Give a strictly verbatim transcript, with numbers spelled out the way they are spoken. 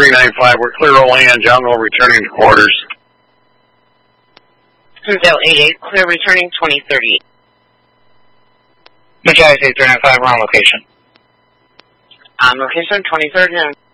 three nine five, we're clear of land, John will returning to quarters. Hinsdale eight eight, clear returning twenty thirty-eight. Majalis eight three nine five, we're on location. On location twenty thirty-nine.